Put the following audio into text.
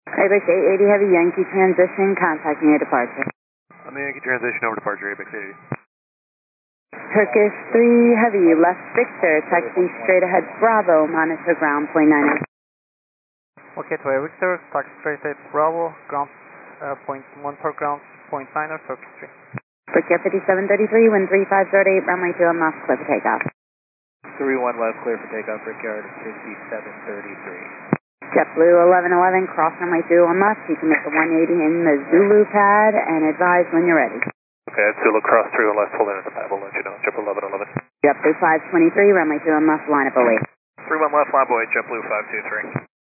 ABX 880 Heavy, Yankee transition, contacting your departure. On the Yankee transition over departure, ABX 880. Turkish 3 Heavy, left Victor, taxi straight ahead Bravo, monitor ground, point 9. Okay, to Victor, taxi straight ahead Bravo, ground, monitor ground, point 9 or Turkish 3. Brickyard 5733, wind 3508, runway 2 left, clear for takeoff. 31 left, clear for takeoff, Brickyard 5733. JetBlue 1111, cross runway 2 left, you can make a 180 in the Zulu pad and advise when you're ready. Okay, that's Zulu cross 3 left, pull in at the pad, we'll let you know. JetBlue 1111. JetBlue 523, runway 2 left, line up away. 31 left, line away, JetBlue 523.